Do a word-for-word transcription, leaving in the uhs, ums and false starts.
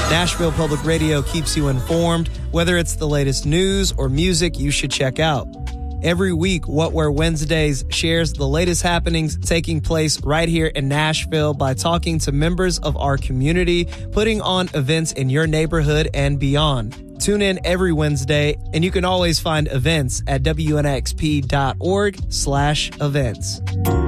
Nashville Public Radio keeps you informed, whether it's the latest news or music you should check out. Every week, What Where Wednesdays shares the latest happenings taking place right here in Nashville by talking to members of our community, putting on events in your neighborhood and beyond. Tune in every Wednesday, and you can always find events at W N X P dot org slash events.